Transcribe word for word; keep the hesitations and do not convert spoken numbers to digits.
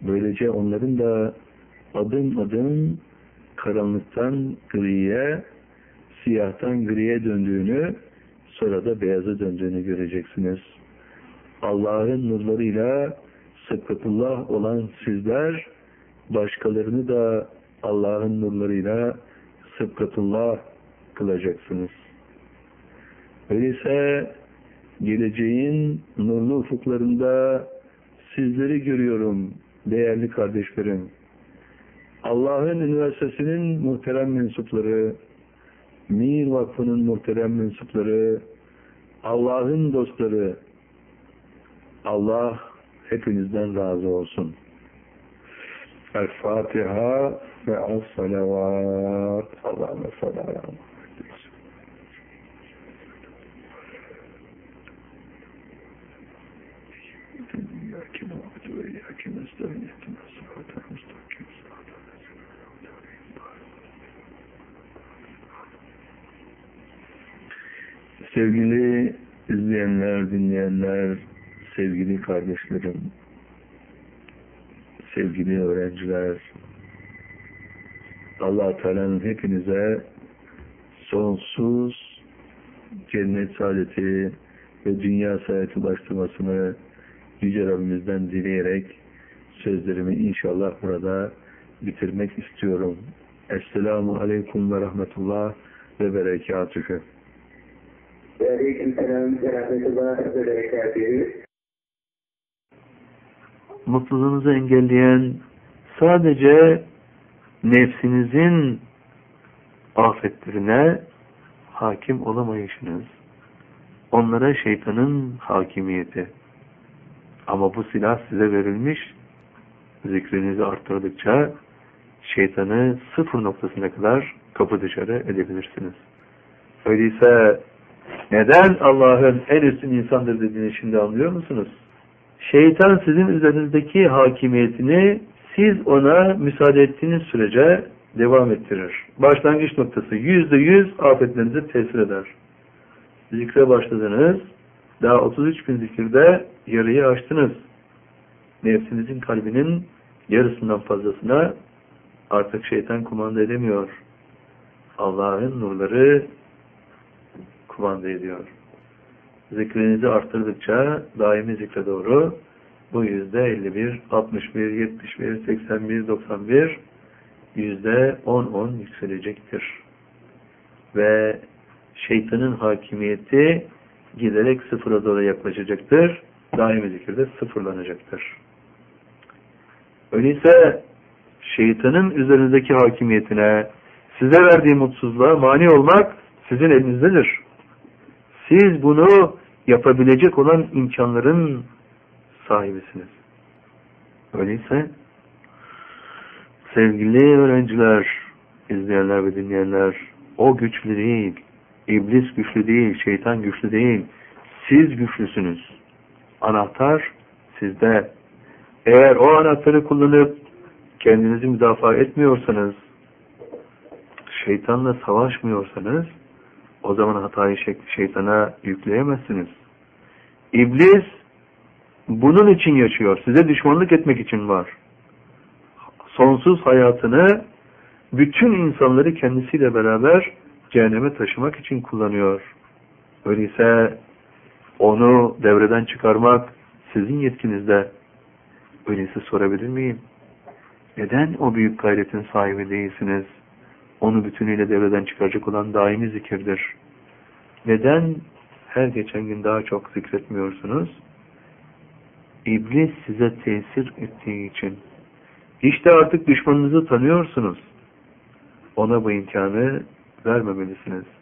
Böylece onların da adım adım karanlıktan griye, siyahtan griye döndüğünü, sonra da beyaza döndüğünü göreceksiniz. Allah'ın nurlarıyla sıkıntıllah olan sizler, başkalarını da Allah'ın nurlarıyla sıkıntıllah kılacaksınız. Öyleyse geleceğin nurlu ufuklarında sizleri görüyorum değerli kardeşlerim. Allah'ın üniversitesinin muhterem mensupları, Mir Vakfı'nın muhterem mensupları, Allah'ın dostları, Allah hepinizden razı olsun. El-Fatiha ve el-Salavat. Allah'ın salavat. Sevgili izleyenler, dinleyenler, sevgili kardeşlerim, sevgili öğrenciler, Allah Teala'nın hepinize sonsuz cennet saadeti ve dünya saadeti ulaştırmasını Yüce Rabbimizden dileyerek sözlerimi inşallah burada bitirmek istiyorum. Esselamu Aleyküm ve Rahmetullah ve Berekatühü. Ve Aleyküm Selam ve Rahmetullah ve Berekatühü. Mutluluğunuzu engelleyen sadece nefsinizin afetlerine hakim olamayışınız. Onlara şeytanın hakimiyeti. Ama bu silah size verilmiş. Zikrinizi arttırdıkça şeytanı sıfır noktasına kadar kapı dışarı edebilirsiniz. Öyleyse neden Allah'ın en üstün insandır dediğini şimdi anlıyor musunuz? Şeytan sizin üzerinizdeki hakimiyetini siz ona müsaade ettiğiniz sürece devam ettirir. Başlangıç noktası yüzde yüz afetlerinize tesir eder. Zikre başladınız. Daha otuz üç bin zikirde yarıyı aştınız. Nefsinizin kalbinin yarısından fazlasına artık şeytan kumanda edemiyor. Allah'ın nurları kumanda ediyor. Zikrinizi arttırdıkça daimi zikre doğru bu yüzde elli bir, altmış bir, yetmiş bir, seksen bir, doksan bir yüzde on on yükselecektir. Ve şeytanın hakimiyeti giderek sıfıra doğru yaklaşacaktır. Daimi zikirde sıfırlanacaktır. Öyleyse şeytanın üzerinizdeki hakimiyetine, size verdiği mutsuzluğa mani olmak sizin elinizdedir. Siz bunu yapabilecek olan imkanların sahibisiniz. Öyleyse sevgili öğrenciler, izleyenler ve dinleyenler, o güçlü değil, iblis güçlü değil, şeytan güçlü değil, siz güçlüsünüz. Anahtar sizde. Eğer o anahtarı kullanıp kendinizi müdafaa etmiyorsanız, şeytanla savaşmıyorsanız, o zaman hatayı şeytana yükleyemezsiniz. İblis bunun için yaşıyor. Size düşmanlık etmek için var. Sonsuz hayatını bütün insanları kendisiyle beraber cehenneme taşımak için kullanıyor. Öyleyse onu devreden çıkarmak sizin yetkinizde. Öyleyse sorabilir miyim? Neden o büyük gayretin sahibi değilsiniz? Onu bütünüyle devreden çıkaracak olan daimi zikirdir. Neden her geçen gün daha çok zikretmiyorsunuz? İblis size tesir ettiği için. İşte artık düşmanınızı tanıyorsunuz. Ona bu imkanı vermemelisiniz.